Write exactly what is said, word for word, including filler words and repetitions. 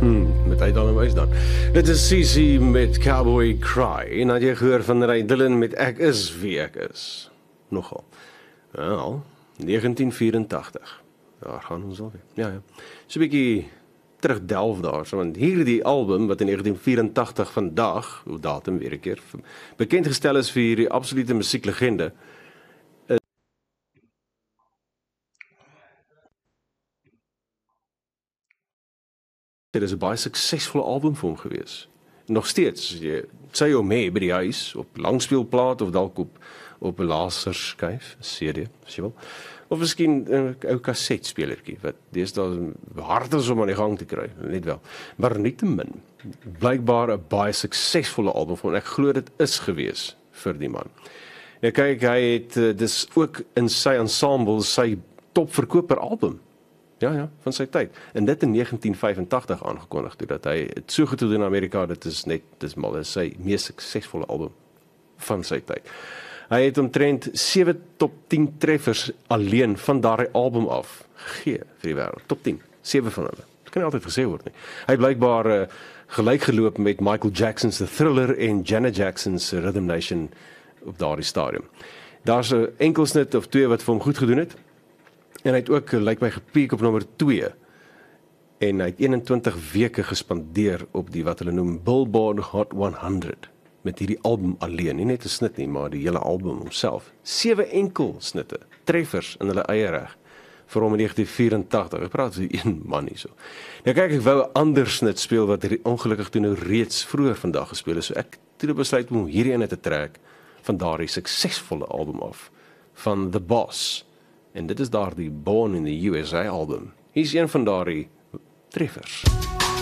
Hmm, met uit dan wys dan. Dit is C C met Cowboy Cry. En had jy gehoor van Ray Dillon met Ek is wie ek is. Nogal. Wel, negentien vyerentagtig. Daar gaan ons alweer. Ja, ja. So 'n bietjie terugdelf daar, so, want hierdie album wat in negentien vyerentagtig vandag, hoe datum weer 'n keer, bekend gestel is vir hierdie absolute musieklegende. Dit is 'n baie suksesvolle album vir hom gewees. Nog steeds, jy sê hom mee by die huis, op langspeelplaat of dalk op op 'n laserskyf, C D, as jy wil. Of miskien 'n ou kasetspelertjie wat deesdae hard is om aan die gang te kry, net wel. Maar nietemin, blykbaar 'n baie suksesvolle album van ek glo dit is gewees vir die man. Nou kyk, hy het dis ook in sy ensemble sy topverkoper album. Ja, ja, van sy tyd. En dit in negentien vyfentagtig aangekondig toe dat hy het so goed gedoen in Amerika, dit is net, dis mal, is sy mees suksesvolle album van sy tyd. Hy het omtrent sewe top tien treffers alleen van daardie album af gegee vir die wêreld. Top tien, sewe van hulle. Dit kan nie altyd gesê word nie. Hy het blykbaar uh, gelyk geloop met Michael Jackson se Thriller en Janet Jackson se Rhythm Nation op daardie stadium. Daar's 'n enkelsnit of twee wat vir hom goed gedoen het. En hy het ook, lyk my, gepiek op nommer twee. En hy het eenentwintig weke gespandeer op die wat hulle noem Billboard Hot honderd. Met hierdie album alleen, nie net 'n snit nie, maar die hele album homself. Sewe enkel snitte, treffers in hulle eie reg, vir hom in negentien vyerentagtig. Ek praat vir een man hier so. Nou kyk, ek wou 'n ander snit speel wat ongelukkig toe nou reeds vroeër vandag gespeel is. So ek het besluit om hierdie ene te trek van daardie suksesvolle album af, van The Boss. En dit is daardie Born in the U S A album. Hier is een van daardie treffers.